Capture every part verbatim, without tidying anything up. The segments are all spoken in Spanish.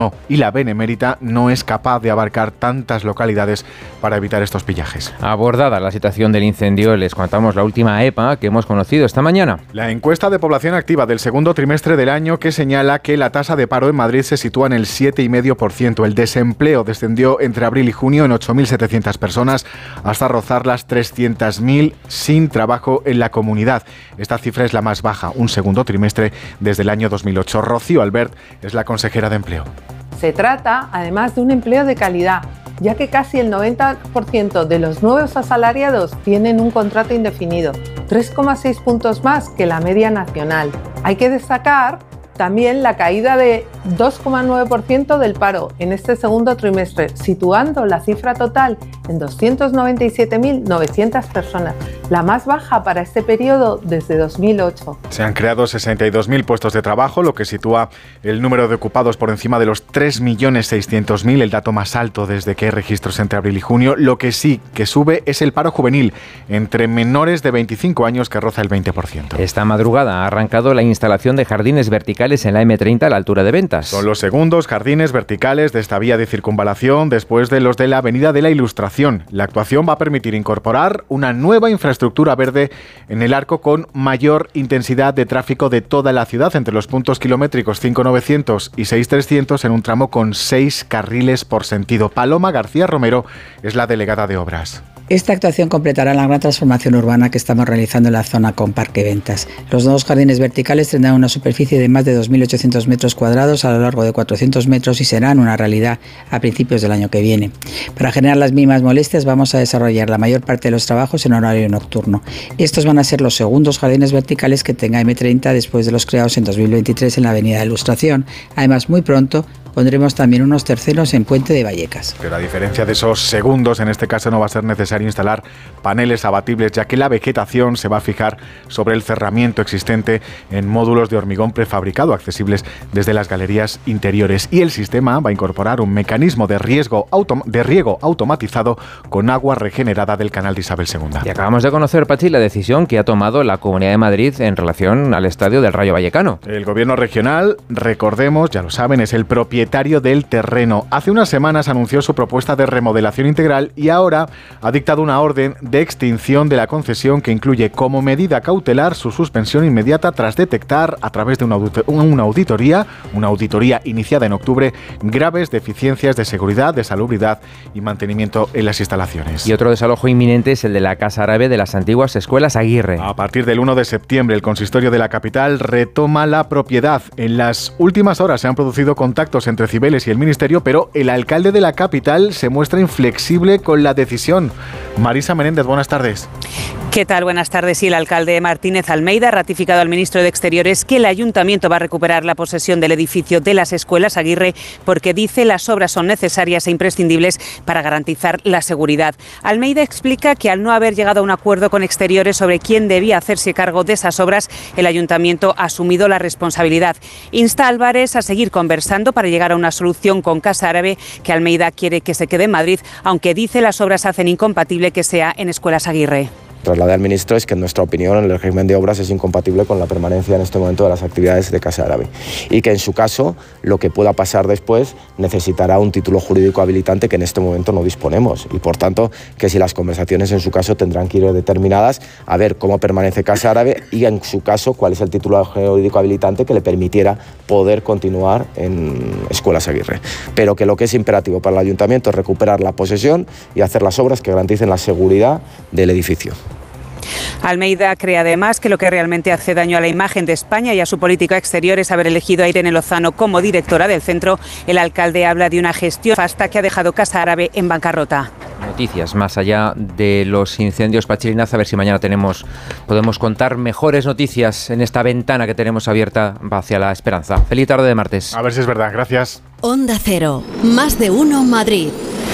y la Benemérita no es capaz de abarcar tantas localidades para evitar estos pillajes. Abordada la situación del incendio, les contamos la última E P A que hemos conocido esta mañana. La encuesta de población activa del segundo trimestre del año, que señala que la tasa de paro en Madrid se sitúa en el siete coma cinco por ciento. El desempleo descendió entre abril y junio en ocho mil setecientas personas hasta rozar las trescientas mil sin trabajo en la comunidad. Esta cifra es la más baja, un segundo trimestre desde el año dos mil ocho. Rocío Albert es la consejera de Empleo. Se trata, además, de un empleo de calidad, ya que casi el noventa por ciento de los nuevos asalariados tienen un contrato indefinido, tres coma seis puntos más que la media nacional. Hay que destacar también la caída de dos coma nueve por ciento del paro en este segundo trimestre, situando la cifra total en doscientos noventa y siete mil novecientas personas, la más baja para este periodo desde dos mil ocho. Se han creado sesenta y dos mil puestos de trabajo, lo que sitúa el número de ocupados por encima de los tres millones seiscientos mil, el dato más alto desde que hay registros entre abril y junio. Lo que sí que sube es el paro juvenil, entre menores de veinticinco años, que roza el veinte por ciento. Esta madrugada ha arrancado la instalación de jardines verticales en la eme treinta a la altura de Ventas. Son los segundos jardines verticales de esta vía de circunvalación después de los de la Avenida de la Ilustración. La actuación va a permitir incorporar una nueva infraestructura verde en el arco con mayor intensidad de tráfico de toda la ciudad, entre los puntos kilométricos cinco mil novecientos y seis mil trescientos, en un tramo con seis carriles por sentido. Paloma García Romero es la delegada de obras. Esta actuación completará la gran transformación urbana que estamos realizando en la zona con Parque Ventas. Los nuevos jardines verticales tendrán una superficie de más de dos mil ochocientos metros cuadrados a lo largo de cuatrocientos metros y serán una realidad a principios del año que viene. Para generar las mínimas molestias vamos a desarrollar la mayor parte de los trabajos en horario nocturno. Estos van a ser los segundos jardines verticales que tenga eme treinta después de los creados en dos mil veintitrés en la Avenida de Ilustración. Además, muy pronto pondremos también unos terceros en Puente de Vallecas. Pero a diferencia de esos segundos, en este caso no va a ser necesario instalar paneles abatibles, ya que la vegetación se va a fijar sobre el cerramiento existente en módulos de hormigón prefabricado accesibles desde las galerías interiores. Y el sistema va a incorporar un mecanismo de, riesgo autom- de riego automatizado con agua regenerada del canal de Isabel segunda. Y acabamos de conocer, Pachi, la decisión que ha tomado la Comunidad de Madrid en relación al estadio del Rayo Vallecano. El gobierno regional, recordemos, ya lo saben, es el propietario del terreno. Hace unas semanas anunció su propuesta de remodelación integral y ahora ha dictado una orden de extinción de la concesión que incluye como medida cautelar su suspensión inmediata tras detectar a través de una, audit- una auditoría, una auditoría iniciada en octubre, graves deficiencias de seguridad, de salubridad y mantenimiento en las instalaciones. Y otro desalojo inminente es el de la Casa Árabe de las antiguas escuelas Aguirre. A partir del uno de septiembre, el consistorio de la capital retoma la propiedad. En las últimas horas se han producido contactos entre Cibeles y el Ministerio, pero el alcalde de la capital se muestra inflexible con la decisión. Marisa Menéndez, buenas tardes. ¿Qué tal? Buenas tardes. Y el alcalde Martínez Almeida ha ratificado al ministro de Exteriores que el ayuntamiento va a recuperar la posesión del edificio de las escuelas Aguirre porque dice las obras son necesarias e imprescindibles para garantizar la seguridad. Almeida explica que al no haber llegado a un acuerdo con Exteriores sobre quién debía hacerse cargo de esas obras, el ayuntamiento ha asumido la responsabilidad. Insta a Álvarez a seguir conversando para llegar a una solución con Casa Árabe, que Almeida quiere que se quede en Madrid, aunque dice las obras hacen incompatible que sea en escuelas Aguirre. Trasladé al ministro es que en nuestra opinión el régimen de obras es incompatible con la permanencia en este momento de las actividades de Casa Árabe y que en su caso lo que pueda pasar después necesitará un título jurídico habilitante que en este momento no disponemos y por tanto que si las conversaciones en su caso tendrán que ir determinadas a ver cómo permanece Casa Árabe y en su caso cuál es el título jurídico habilitante que le permitiera poder continuar en Escuelas Aguirre, pero que lo que es imperativo para el ayuntamiento es recuperar la posesión y hacer las obras que garanticen la seguridad del edificio. Almeida cree además que lo que realmente hace daño a la imagen de España y a su política exterior es haber elegido a Irene Lozano como directora del centro. El alcalde habla de una gestión nefasta que ha dejado Casa Árabe en bancarrota. Noticias más allá de los incendios, Pachilinaza, a ver si mañana tenemos, podemos contar mejores noticias en esta ventana que tenemos abierta hacia la esperanza. Feliz tarde de martes. A ver si es verdad, gracias. Onda Cero, más de uno Madrid.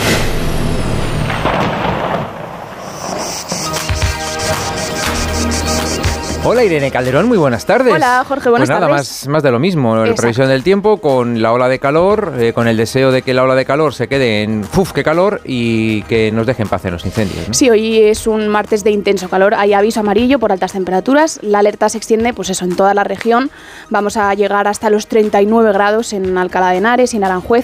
Hola Irene Calderón, muy buenas tardes. Hola Jorge, buenas pues nada, tardes. Más, más de lo mismo, la previsión del tiempo con la ola de calor, eh, con el deseo de que la ola de calor se quede en ¡fuf, qué calor! Y que nos deje en paz en los incendios, ¿no? Sí, hoy es un martes de intenso calor, hay aviso amarillo por altas temperaturas, la alerta se extiende pues eso en toda la región, vamos a llegar hasta los treinta y nueve grados en Alcalá de Henares y en Aranjuez,